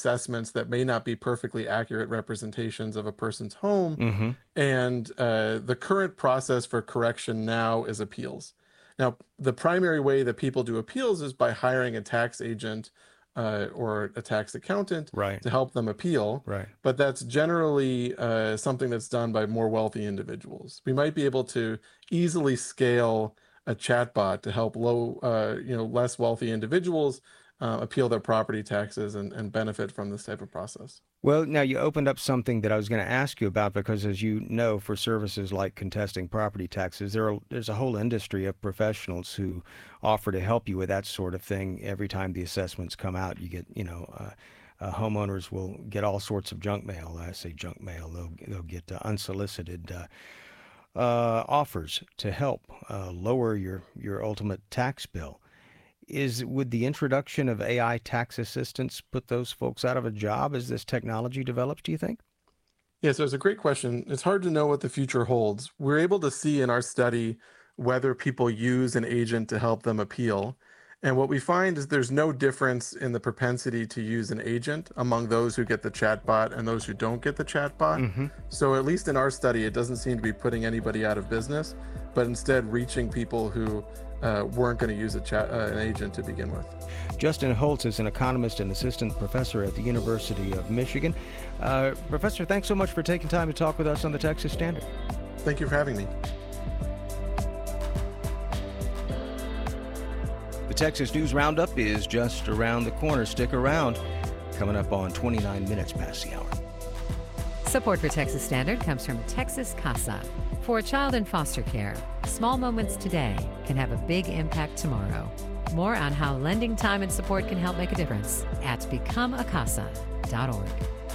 assessments that may not be perfectly accurate representations of a person's home. Mm-hmm. And the current process for correction now is appeals. Now, the primary way that people do appeals is by hiring a tax agent or a tax accountant Right. to help them appeal. Right. But that's generally something that's done by more wealthy individuals. We might be able to easily scale a chatbot to help less wealthy individuals appeal their property taxes and benefit from this type of process. Well, now you opened up something that I was going to ask you about because, as you know, for services like contesting property taxes, there's a whole industry of professionals who offer to help you with that sort of thing. Every time the assessments come out, you get, homeowners will get all sorts of junk mail. I say junk mail. They'll get unsolicited offers to help lower your ultimate tax bill. Would the introduction of AI tax assistance put those folks out of a job as this technology develops, do you think? Yeah, so it's a great question. It's hard to know what the future holds. We're able to see in our study whether people use an agent to help them appeal. And what we find is there's no difference in the propensity to use an agent among those who get the chatbot and those who don't get the chatbot. Mm-hmm. So at least in our study, it doesn't seem to be putting anybody out of business, but instead reaching people who weren't going to use an agent to begin with. Justin Holtz is an economist and assistant professor at the University of Michigan. Professor, thanks so much for taking time to talk with us on the Texas Standard. Thank you for having me. The Texas News Roundup is just around the corner. Stick around. Coming up on 29 minutes past the hour. Support for Texas Standard comes from Texas Casa. For a child in foster care, small moments today can have a big impact tomorrow. More on how lending time and support can help make a difference at becomeacasa.org.